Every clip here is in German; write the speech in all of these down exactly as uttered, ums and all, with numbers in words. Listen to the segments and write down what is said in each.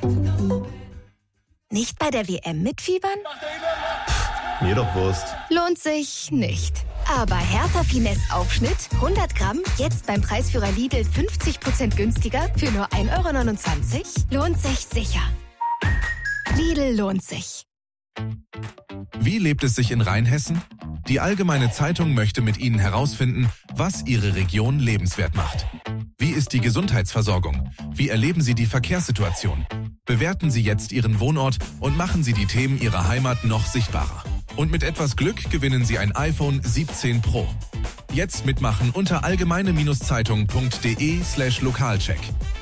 Nicht bei der W M mitfiebern? Mir doch Wurst. Lohnt sich nicht. Aber Hertha Finesse Aufschnitt hundert Gramm jetzt beim Preisführer Lidl fünfzig Prozent günstiger für nur ein Euro neunundzwanzig? Lohnt sich sicher. Lidl lohnt sich. Wie lebt es sich in Rheinhessen? Die Allgemeine Zeitung möchte mit Ihnen herausfinden, was Ihre Region lebenswert macht. Wie ist die Gesundheitsversorgung? Wie erleben Sie die Verkehrssituation? Bewerten Sie jetzt Ihren Wohnort und machen Sie die Themen Ihrer Heimat noch sichtbarer. Und mit etwas Glück gewinnen Sie ein iPhone siebzehn Pro. Jetzt mitmachen unter allgemeine-zeitung.de slash Lokalcheck.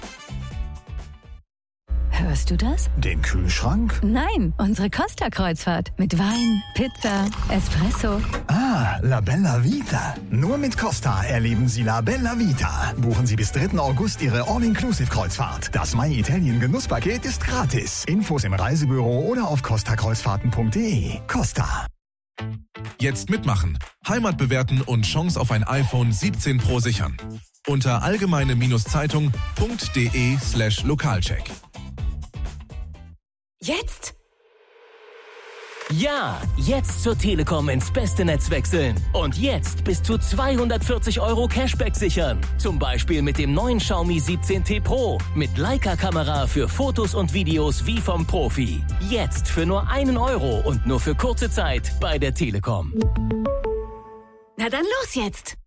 Hörst du das? Den Kühlschrank? Nein, unsere Costa-Kreuzfahrt. Mit Wein, Pizza, Espresso. Ah, La Bella Vita. Nur mit Costa erleben Sie La Bella Vita. Buchen Sie bis dritten August Ihre All-Inclusive-Kreuzfahrt. Das My Italien Genusspaket ist gratis. Infos im Reisebüro oder auf costa kreuzfahrten punkt de. Costa. Jetzt mitmachen, Heimat bewerten und Chance auf ein iPhone siebzehn Pro sichern. Unter allgemeine-zeitung.de slash Lokalcheck. Jetzt? Ja, jetzt zur Telekom ins beste Netz wechseln. Und jetzt bis zu zweihundertvierzig Euro Cashback sichern. Zum Beispiel mit dem neuen Xiaomi siebzehn T Pro. Mit Leica-Kamera für Fotos und Videos wie vom Profi. Jetzt für nur einen Euro und nur für kurze Zeit bei der Telekom. Na dann los jetzt!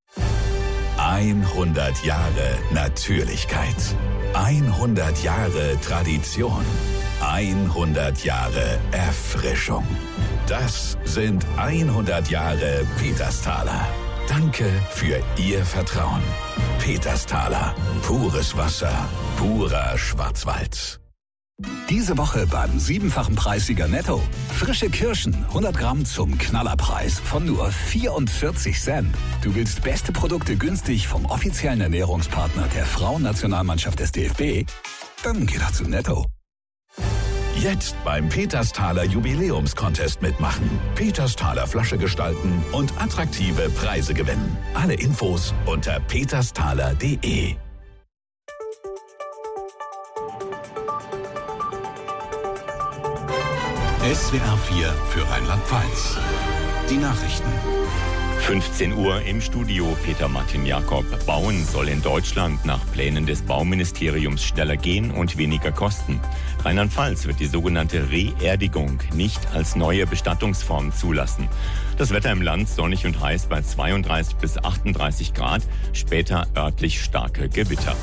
hundert Jahre Natürlichkeit. hundert Jahre Tradition. hundert Jahre Erfrischung. Das sind hundert Jahre Petersthaler. Danke für Ihr Vertrauen. Petersthaler. Pures Wasser. Purer Schwarzwald. Diese Woche beim siebenfachen Preissieger Netto. Frische Kirschen, hundert Gramm zum Knallerpreis von nur vierundvierzig Cent. Du willst beste Produkte günstig vom offiziellen Ernährungspartner der Frauennationalmannschaft des D F B? Dann geh doch zu Netto. Jetzt beim Petersthaler Jubiläumscontest mitmachen. Petersthaler Flasche gestalten und attraktive Preise gewinnen. Alle Infos unter petersthaler punkt de. S W R vier für Rheinland-Pfalz. Die Nachrichten. fünfzehn Uhr im Studio, Peter Martin Jakob. Bauen soll in Deutschland nach Plänen des Bauministeriums schneller gehen und weniger kosten. Rheinland-Pfalz wird die sogenannte Reerdigung nicht als neue Bestattungsform zulassen. Das Wetter im Land sonnig und heiß bei zweiunddreißig bis achtunddreißig Grad, später örtlich starke Gewitter.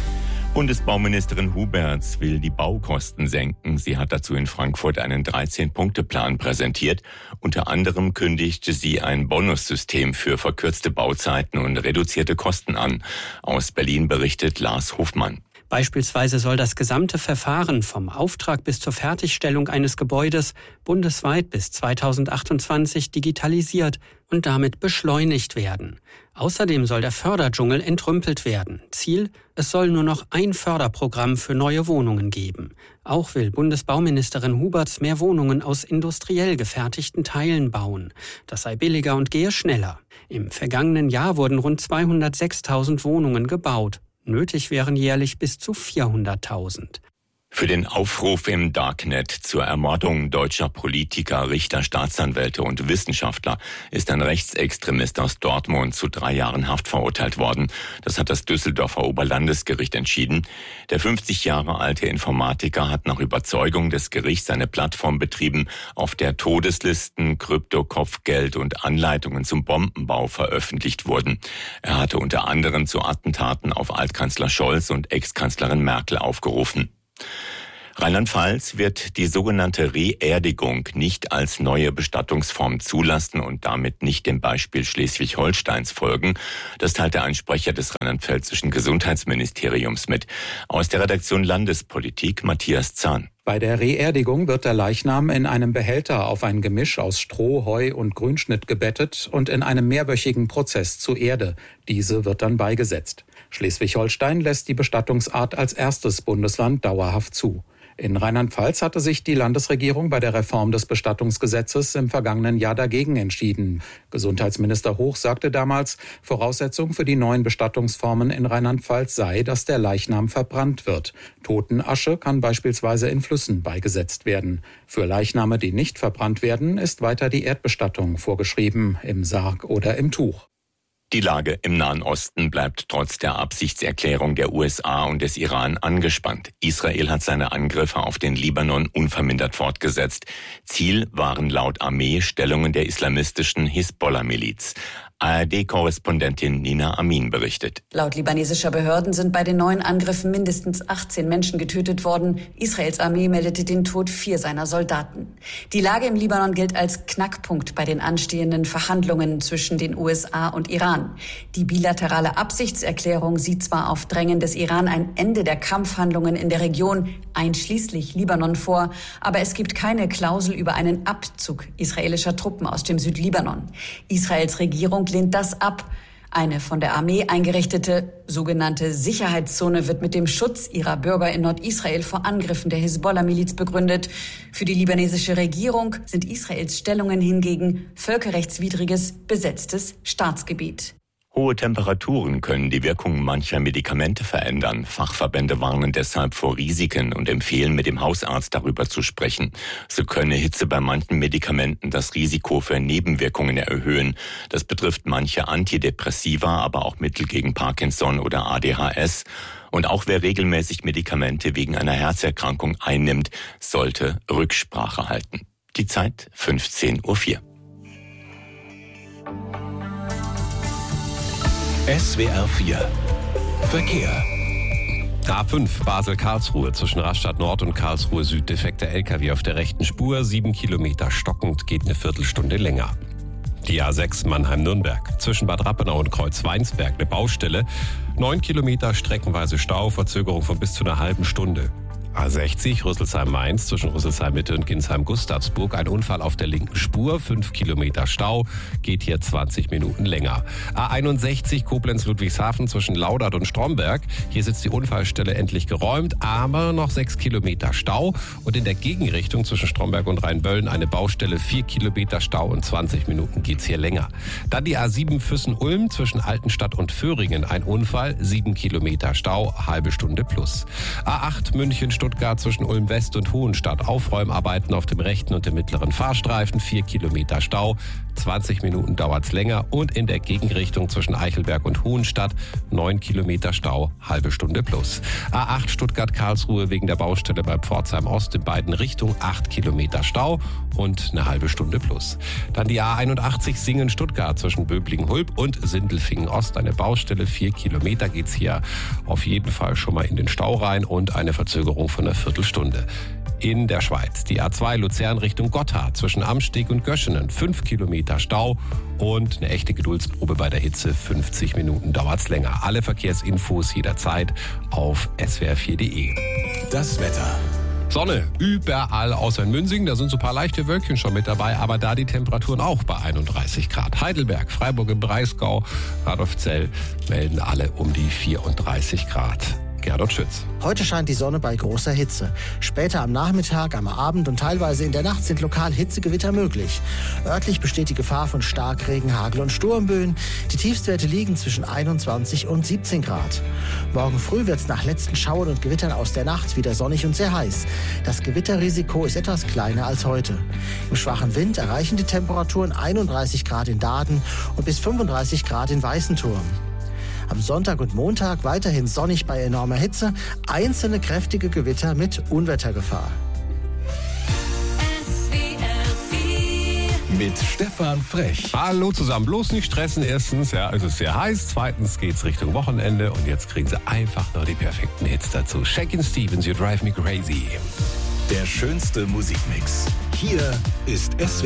Bundesbauministerin Huberts will die Baukosten senken. Sie hat dazu in Frankfurt einen dreizehn-Punkte-Plan präsentiert. Unter anderem kündigte sie ein Bonussystem für verkürzte Bauzeiten und reduzierte Kosten an. Aus Berlin berichtet Lars Hofmann. Beispielsweise soll das gesamte Verfahren vom Auftrag bis zur Fertigstellung eines Gebäudes bundesweit bis zweitausendachtundzwanzig digitalisiert und damit beschleunigt werden. Außerdem soll der Förderdschungel entrümpelt werden. Ziel: Es soll nur noch ein Förderprogramm für neue Wohnungen geben. Auch will Bundesbauministerin Huberts mehr Wohnungen aus industriell gefertigten Teilen bauen. Das sei billiger und gehe schneller. Im vergangenen Jahr wurden rund zweihundertsechstausend Wohnungen gebaut. Nötig wären jährlich bis zu vierhunderttausend. Für den Aufruf im Darknet zur Ermordung deutscher Politiker, Richter, Staatsanwälte und Wissenschaftler ist ein Rechtsextremist aus Dortmund zu drei Jahren Haft verurteilt worden. Das hat das Düsseldorfer Oberlandesgericht entschieden. Der fünfzig Jahre alte Informatiker hat nach Überzeugung des Gerichts eine Plattform betrieben, auf der Todeslisten, Krypto-Kopfgeld und Anleitungen zum Bombenbau veröffentlicht wurden. Er hatte unter anderem zu Attentaten auf Altkanzler Scholz und Ex-Kanzlerin Merkel aufgerufen. Rheinland-Pfalz wird die sogenannte Reerdigung nicht als neue Bestattungsform zulassen und damit nicht dem Beispiel Schleswig-Holsteins folgen. Das teilte ein Sprecher des rheinland-pfälzischen Gesundheitsministeriums mit. Aus der Redaktion Landespolitik Matthias Zahn. Bei der Reerdigung wird der Leichnam in einem Behälter auf ein Gemisch aus Stroh, Heu und Grünschnitt gebettet und in einem mehrwöchigen Prozess zur Erde. Diese wird dann beigesetzt. Schleswig-Holstein lässt die Bestattungsart als erstes Bundesland dauerhaft zu. In Rheinland-Pfalz hatte sich die Landesregierung bei der Reform des Bestattungsgesetzes im vergangenen Jahr dagegen entschieden. Gesundheitsminister Hoch sagte damals, Voraussetzung für die neuen Bestattungsformen in Rheinland-Pfalz sei, dass der Leichnam verbrannt wird. Totenasche kann beispielsweise in Flüssen beigesetzt werden. Für Leichname, die nicht verbrannt werden, ist weiter die Erdbestattung vorgeschrieben, im Sarg oder im Tuch. Die Lage im Nahen Osten bleibt trotz der Absichtserklärung der U S A und des Iran angespannt. Israel hat seine Angriffe auf den Libanon unvermindert fortgesetzt. Ziel waren laut Armee Stellungen der islamistischen Hisbollah-Miliz. A R D-Korrespondentin Nina Amin berichtet. Laut libanesischer Behörden sind bei den neuen Angriffen mindestens achtzehn Menschen getötet worden. Israels Armee meldete den Tod vier seiner Soldaten. Die Lage im Libanon gilt als Knackpunkt bei den anstehenden Verhandlungen zwischen den U S A und Iran. Die bilaterale Absichtserklärung sieht zwar auf Drängen des Iran ein Ende der Kampfhandlungen in der Region, einschließlich Libanon, vor, aber es gibt keine Klausel über einen Abzug israelischer Truppen aus dem Südlibanon. Israels Regierung lehnt das ab. Eine von der Armee eingerichtete sogenannte Sicherheitszone wird mit dem Schutz ihrer Bürger in Nordisrael vor Angriffen der Hisbollah-Miliz begründet. Für die libanesische Regierung sind Israels Stellungen hingegen völkerrechtswidriges, besetztes Staatsgebiet. Hohe Temperaturen können die Wirkung mancher Medikamente verändern. Fachverbände warnen deshalb vor Risiken und empfehlen, mit dem Hausarzt darüber zu sprechen. So könne Hitze bei manchen Medikamenten das Risiko für Nebenwirkungen erhöhen. Das betrifft manche Antidepressiva, aber auch Mittel gegen Parkinson oder A D H S. Und auch wer regelmäßig Medikamente wegen einer Herzerkrankung einnimmt, sollte Rücksprache halten. Die Zeit fünfzehn Uhr vier. S W R vier Verkehr. A fünf Basel-Karlsruhe zwischen Rastatt Nord und Karlsruhe Süd. Defekter L K W auf der rechten Spur, sieben Kilometer stockend, geht eine Viertelstunde länger. Die A sechs Mannheim-Nürnberg zwischen Bad Rappenau und Kreuzweinsberg eine Baustelle. Neun Kilometer streckenweise Stau, Verzögerung von bis zu einer halben Stunde. A sechzig Rüsselsheim-Mainz zwischen Rüsselsheim-Mitte und Ginsheim-Gustavsburg. Ein Unfall auf der linken Spur, fünf Kilometer Stau, geht hier zwanzig Minuten länger. A einundsechzig Koblenz-Ludwigshafen zwischen Laudert und Stromberg. Hier sitzt die Unfallstelle endlich geräumt, aber noch sechs Kilometer Stau. Und in der Gegenrichtung zwischen Stromberg und Rheinböllen eine Baustelle, vier Kilometer Stau und zwanzig Minuten geht's hier länger. Dann die A sieben Füssen-Ulm zwischen Altenstadt und Föhringen. Ein Unfall, sieben Kilometer Stau, halbe Stunde plus. A acht München Stuttgart zwischen Ulm West und Hohenstadt. Aufräumarbeiten auf dem rechten und dem mittleren Fahrstreifen. vier Kilometer Stau. zwanzig Minuten dauert's länger. Und in der Gegenrichtung zwischen Eichelberg und Hohenstadt. neun Kilometer Stau. Halbe Stunde plus. A acht Stuttgart-Karlsruhe wegen der Baustelle bei Pforzheim Ost in beiden Richtungen. acht Kilometer Stau und eine halbe Stunde plus. Dann die A einundachtzig Singen-Stuttgart zwischen Böblingen-Hulb und Sindelfingen Ost. Eine Baustelle. vier Kilometer geht's hier auf jeden Fall schon mal in den Stau rein und eine Verzögerung von einer Viertelstunde. In der Schweiz die A zwei Luzern Richtung Gotthard zwischen Amsteg und Göschenen. fünf Kilometer Stau und eine echte Geduldsprobe bei der Hitze. fünfzig Minuten dauert's länger. Alle Verkehrsinfos jederzeit auf S W R vier Punkt de. Das Wetter. Sonne überall außer in Münsingen, da sind so ein paar leichte Wölkchen schon mit dabei, aber da die Temperaturen auch bei einunddreißig Grad. Heidelberg, Freiburg im Breisgau, Radolfzell melden alle um die vierunddreißig Grad. Gerdot Schütz. Heute scheint die Sonne bei großer Hitze. Später am Nachmittag, am Abend und teilweise in der Nacht sind lokal Hitzegewitter möglich. Örtlich besteht die Gefahr von Starkregen, Hagel und Sturmböen. Die Tiefstwerte liegen zwischen einundzwanzig und siebzehn Grad. Morgen früh wird es nach letzten Schauern und Gewittern aus der Nacht wieder sonnig und sehr heiß. Das Gewitterrisiko ist etwas kleiner als heute. Im schwachen Wind erreichen die Temperaturen einunddreißig Grad in Daaden und bis fünfunddreißig Grad in Weißenturm. Am Sonntag und Montag weiterhin sonnig bei enormer Hitze, einzelne kräftige Gewitter mit Unwettergefahr. Mit Stefan Frech. Hallo zusammen, bloß nicht stressen. Erstens, ja, es ist sehr heiß. Zweitens geht's Richtung Wochenende und jetzt kriegen Sie einfach nur die perfekten Hits dazu. Shakin' Stevens, You Drive Me Crazy. Der schönste Musikmix. Hier ist S W R